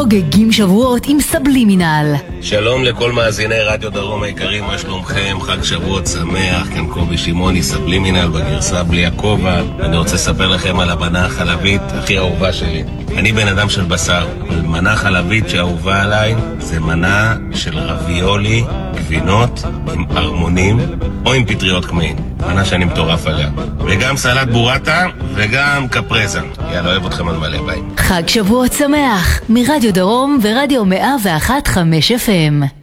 חוגגים שבועות עם סבלימינל. שלום לכל מאזיני רדיו דרום היקרים, מה שלומכם? חג שבועות שמח, כאן קובי שמעוני, סבלימינל בגרסה בלי הכובע. אני רוצה לספר לכם על המנה החלבית הכי אהובה שלי. אני בן אדם של בשר, אבל מנה חלבית שאהובה עליי זה מנה של רביולי, גבינות עם ארמונים או עם פטריות קמעין. מנה שאני מטורף עליה. וגם סלט בורטה וגם קפרזה. יאללה, אוהב אתכם על מלא, ביי. חג שבועות שמח מרדיו דרום ורדיו 101.5 FM.